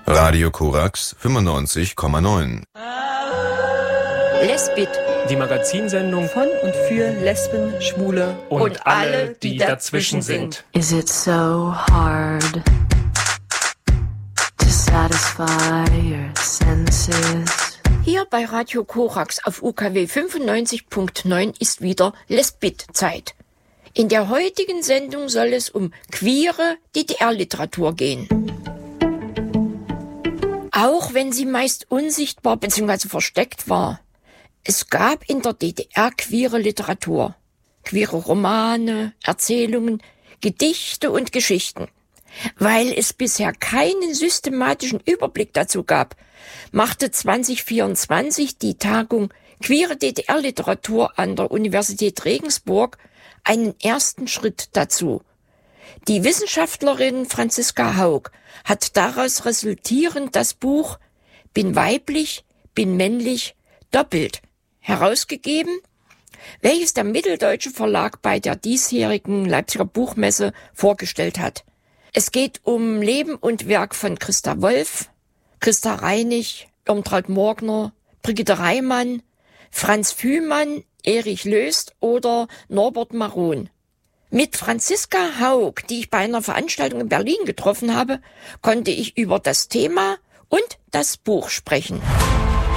Radio Korax 95,9. Lesbit, die Magazinsendung von und für Lesben, Schwule und alle, die dazwischen sind. Is it so hard to satisfy your senses? Hier bei Radio Korax auf UKW 95.9 ist wieder Lesbit-Zeit. In der heutigen Sendung soll es um queere DDR-Literatur gehen. Auch wenn sie meist unsichtbar bzw. versteckt war. Es gab in der DDR queere Literatur, queere Romane, Erzählungen, Gedichte und Geschichten. Weil es bisher keinen systematischen Überblick dazu gab, machte 2024 die Tagung Queere DDR-Literatur an der Universität Regensburg einen ersten Schritt dazu. Die Wissenschaftlerin Franziska Haug hat daraus resultierend das Buch Bin weiblich, bin männlich, doppelt herausgegeben, welches der Mitteldeutsche Verlag bei der diesjährigen Leipziger Buchmesse vorgestellt hat. Es geht um Leben und Werk von Christa Wolf, Christa Reinig, Irmtraut Morgner, Brigitte Reimann, Franz Fühmann, Erich Löst oder Norbert Maron. Mit Franziska Haug, die ich bei einer Veranstaltung in Berlin getroffen habe, konnte ich über das Thema und das Buch sprechen.